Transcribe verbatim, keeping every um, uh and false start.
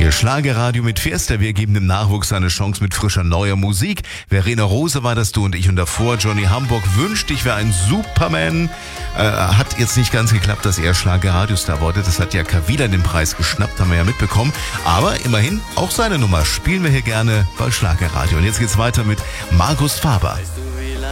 Hier Schlagerradio mit Fiesta. Wir geben dem Nachwuchs eine Chance mit frischer neuer Musik. Verena Rose war das, du und ich. Und davor Johnny Hamburg wünscht, ich wäre ein Superman. Äh, hat jetzt nicht ganz geklappt, dass er Schlagerradiostar wurde. Das hat ja Kavila den Preis geschnappt, haben wir ja mitbekommen. Aber immerhin auch seine Nummer spielen wir hier gerne bei Schlagerradio. Und jetzt geht's weiter mit Markus Faber. Weißt du,